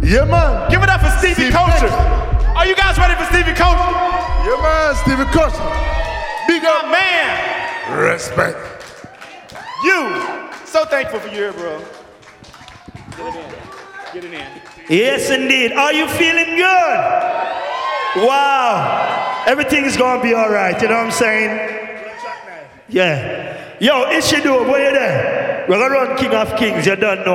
Yeah, man. Give it up for Stevie Culture. Are you guys ready for Stevie Culture? Yeah, man, Stevie Culture. Big up, man. Respect. You. So thankful for you here, bro. Get it in. Get it in. Yes, indeed. Are you feeling good? Wow. Everything's gonna be all right. You know what I'm saying? Yeah. Yo, Ishidu, where you there? We're gonna run King of Kings. You don't know.